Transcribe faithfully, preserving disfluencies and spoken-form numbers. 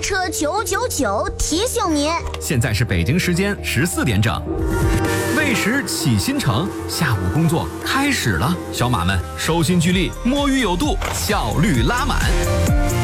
车九九九提醒您， 现在是北京时间十四点整。为时起新城，下午工作开始了，小马们收心聚力，摸鱼有度，效率拉满。